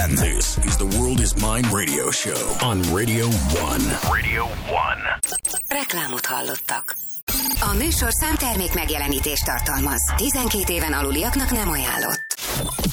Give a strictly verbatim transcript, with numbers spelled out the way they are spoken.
ten. This is the World is Mine radio show on Radio one. Radio one. Reklámot hallottak. A műsor számtermék megjelenítést tartalmaz. tizenkét éven aluliaknak nem ajánlott.